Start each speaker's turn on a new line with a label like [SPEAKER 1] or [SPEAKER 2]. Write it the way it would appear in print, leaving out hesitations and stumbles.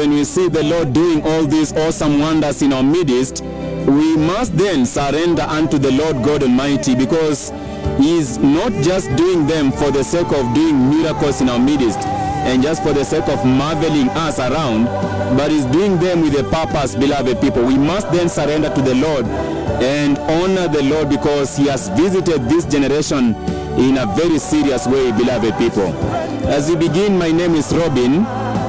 [SPEAKER 1] when we see the Lord doing all these awesome wonders in our midst, we must then surrender unto the Lord God Almighty, because He is not just doing them for the sake of doing miracles in our midst and just for the sake of marveling us around, but He's doing them with a purpose, beloved people. We must then surrender to the Lord and honor the Lord, because He has visited this generation in a very serious way, beloved people. As we begin, my name is Robin.